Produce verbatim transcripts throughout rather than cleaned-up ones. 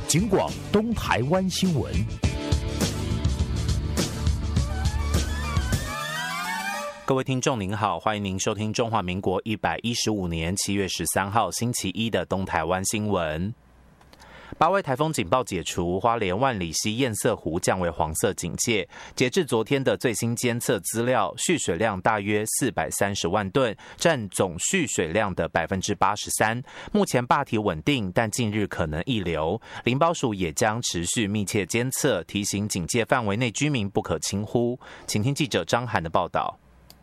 警广东台湾新闻。 各位听众您好，欢迎您收听中华民国一百一十五年七月十三号星期一的东台湾新闻。八位台风警报解除，花莲万里溪堰塞湖降为黄色警戒。截至昨天的最新监测资料，蓄水量大约四百三十万吨，占总蓄水量的百分之八十三。目前坝体稳定，但近日可能溢流。林保署也将持续密切监测，提醒警戒范围内居民不可轻忽。请听记者张涵的报道。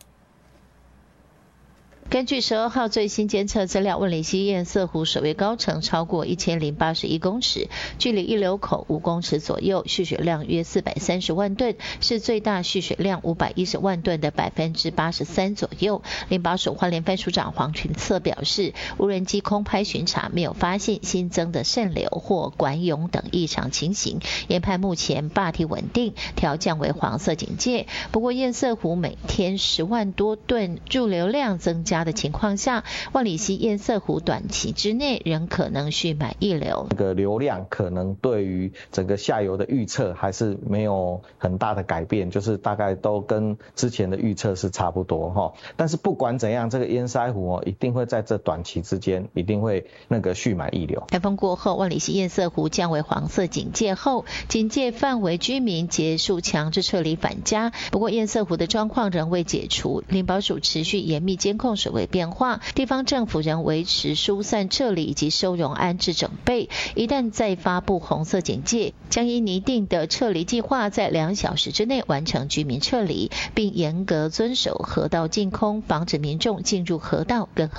根据十二号最新监测资料，万里溪堰塞湖水位高程超过一千零八十一公尺，距离溢流口五公尺左右，蓄水量约四百三十万吨，是最大蓄水量五百一十万吨的百分之八十三左右。林保署花莲分署长黄群策表示，无人机空拍巡查没有发现新增的渗流或管涌等异常情形，研判目前坝体稳定，调降为黄色警戒。不过堰塞湖每天十万多吨驻流量增加的情况下，万里溪堰塞湖短期之内仍可能蓄满溢流。 这个流量可能对于整个下游的预测还是没有很大的改变，就是大概都跟之前的预测是差不多哈。但是不管怎样，这个堰塞湖哦一定会在这短期之间一定会那个蓄满溢流。 台风过后，万里溪堰塞湖降为黄色警戒后，警戒范围居民结束强制撤离返家。不过堰塞湖的状况仍未解除，林保署持续严密监控水位变化，地方政府仍维持疏散撤离以及收容安置整备。一旦再发布红色警戒，将依拟定的撤离计划，在两小时之内完成居民撤离，并严格遵守河道净空，防止民众进入河道跟